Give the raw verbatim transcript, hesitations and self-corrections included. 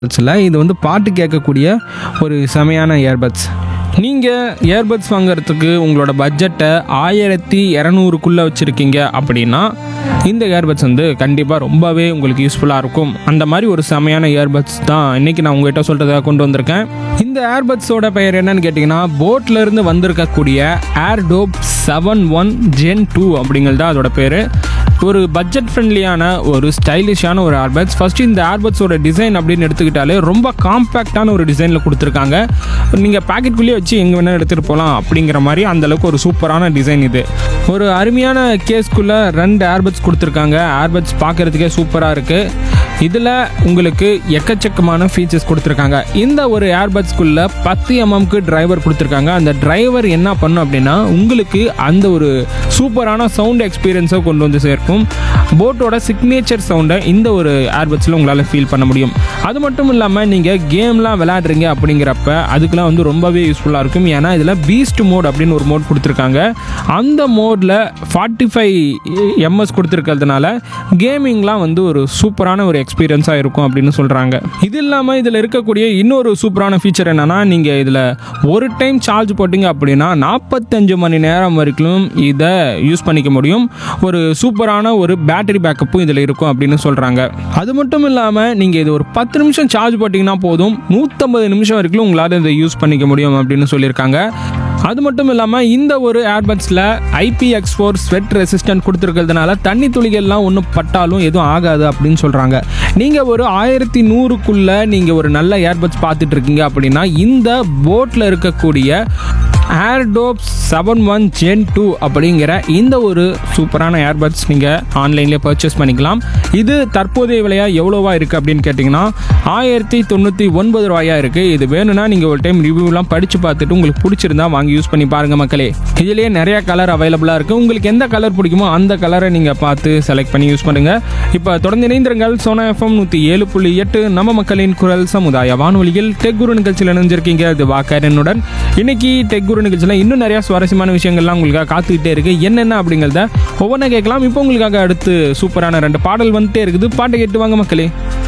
இது வந்து பாட்டு கேட்கக்கூடிய ஒரு செமையான இயர்பட்ஸ். நீங்கள் இயர்பட்ஸ் வாங்குறதுக்கு உங்களோட பட்ஜெட்டை ஆயிரத்தி இரநூறுக்குள்ளே வச்சுருக்கீங்க அப்படின்னா இந்த இயர்பட்ஸ் வந்து கண்டிப்பாக ரொம்பவே உங்களுக்கு யூஸ்ஃபுல்லாக இருக்கும். அந்த மாதிரி ஒரு செமையான இயர்பட்ஸ் தான் இன்றைக்கி நான் உங்கள்கிட்ட சொல்கிறதாக கொண்டு வந்திருக்கேன். இந்த ஏர்பட்ஸோட பெயர் என்னன்னு கேட்டிங்கன்னா, போட்லேருந்து வந்திருக்கக்கூடிய Airdope seven one gen two அப்படிங்கிறது தான் அதோட பேர். ஒரு பட்ஜெட் ஃப்ரெண்ட்லியான ஒரு ஸ்டைலிஷான ஒரு ஏர்பட்ஸ். ஃபஸ்ட்டு இந்த ஏர்பட்ஸோட டிசைன் அப்படின்னு எடுத்துக்கிட்டாலே ரொம்ப காம்பேக்டான ஒரு டிசைனில் கொடுத்துருக்காங்க. நீங்கள் பேக்கெட்குள்ளேயே வச்சு எங்கே வேணால் எடுத்துகிட்டு போகலாம் அப்படிங்கிற மாதிரி அந்தளவுக்கு ஒரு சூப்பரான டிசைன் இது. ஒரு அருமையான கேஸ்க்குள்ளே ரெண்டு ஏர்பட்ஸ் கொடுத்துருக்காங்க. ஏர்பட்ஸ் பார்க்குறதுக்கே சூப்பராக இருக்குது. இதில் உங்களுக்கு எக்கச்சக்கமான ஃபீச்சர்ஸ் கொடுத்துருக்காங்க. இந்த ஒரு ஏர்பட்ஸ்குள்ளே பத்து எம்எம்க்கு டிரைவர் கொடுத்துருக்காங்க. அந்த டிரைவர் என்ன பண்ணும் அப்படின்னா உங்களுக்கு அந்த ஒரு சூப்பரான சவுண்ட் எக்ஸ்பீரியன்ஸை கொண்டு வந்து சேர்க்கும். போட்டோட சிக்னேச்சர் சவுண்டை இந்த ஒரு ஏர்பட்ஸில் உங்களால் ஃபீல் பண்ண முடியும். அது மட்டும் இல்லாமல் நீங்கள் கேம்லாம் விளையாடுறீங்க அப்படிங்கிறப்ப அதுக்கெலாம் வந்து ரொம்பவே யூஸ்ஃபுல்லாக இருக்கும். ஏன்னா இதில் பீஸ்ட் மோட் அப்படின்னு ஒரு மோட் கொடுத்துருக்காங்க. அந்த மோடில் ஃபார்ட்டி ஃபைவ் எம்எஸ் கொடுத்துருக்கிறதுனால கேமிங்லாம் வந்து ஒரு சூப்பரான ஒரு எக்ஸ்பீரியன்ஸாக இருக்கும் அப்படின்னு சொல்கிறாங்க. இது இல்லாமல் இதில் இருக்கக்கூடிய இன்னொரு சூப்பரான ஃபீச்சர் என்னென்னா, நீங்கள் இதில் ஒரு டைம் சார்ஜ் போட்டிங்க அப்படின்னா நாற்பத்தஞ்சு மணி நேரம் வரைக்கும் இதை யூஸ் பண்ணிக்க முடியும். ஒரு சூப்பரான ஒரு பேட்டரி பேக்கப்பும் இதில் இருக்கும் அப்படின்னு சொல்கிறாங்க. அது மட்டும் இல்லாமல் நீங்கள் இது ஒரு பத்து நிமிஷம் சார்ஜ் போட்டிங்கன்னா போதும், நூற்றம்பது நிமிஷம் வரைக்கும் உங்களால் இதை யூஸ் பண்ணிக்க முடியும் அப்படின்னு சொல்லியிருக்காங்க. அது மட்டும் இல்லாமல் இந்த ஒரு ஏர்பட்ஸில் I P X four sweat resistant கொடுத்துருக்கிறதுனால தண்ணி துளிகள்லாம் ஒன்றும் பட்டாலும் எதுவும் ஆகாது அப்படின்னு சொல்கிறாங்க. நீங்கள் ஒரு ஆயிரத்தி நூறுக்குள்ளே நீங்கள் ஒரு நல்ல ஏர்பட்ஸ் பார்த்துட்டு இருக்கீங்க அப்படின்னா இந்த போட்டில் இருக்கக்கூடிய Airdope seven one gen two அப்படிங்கிற இந்த ஒரு சூப்பரான ஏர்பட்ஸ் நீங்கள் ஆன்லைன்லேயே பர்ச்சேஸ் பண்ணிக்கலாம். இது தற்போதைய விலையாக எவ்வளோவா இருக்குது அப்படின்னு கேட்டிங்கன்னா ஆயிரத்தி தொண்ணூற்றி ஒன்பது ரூபாயாக இருக்குது. இது வேணும்னா நீங்கள் ஒரு டைம் ரிவ்யூலாம் படித்து பார்த்துட்டு உங்களுக்கு பிடிச்சிருந்தா வாங்கி யூஸ் பண்ணி பாருங்கள் மக்களே. இதுலேயே நிறையா கலர் அவைலபிளாக இருக்குது. உங்களுக்கு எந்த கலர் பிடிக்குமோ அந்த கலரை நீங்கள் பார்த்து செலக்ட் பண்ணி யூஸ் பண்ணுங்கள். இப்போ தொடர்ந்து இணைந்திருங்கள். சோனா எஃப்எம் நூற்றி ஏழு புள்ளி எட்டு நம்ம மக்களின் குரல் சமுதாய வானொலியில் டெக் குரு நிகழ்ச்சியில் இணைஞ்சிருக்கீங்க. இது வாக்கரனுடன். இன்னைக்கு டெக் குரு நிகழ்ச்சியில் இன்னும் நிறைய சுவாரஸ்யமான விஷயங்கள்லாம் உங்களுக்காக காத்துக்கிட்டே இருக்கு. என்னென்ன அப்படிங்கிறத ஒவ்வொன்றா கேட்கலாம். இப்போ உங்களுக்காக அடுத்து சூப்பரான ரெண்டு பாடல் வந்துட்டே இருக்குது. பாட்டை கேட்டு வாங்க மக்களே.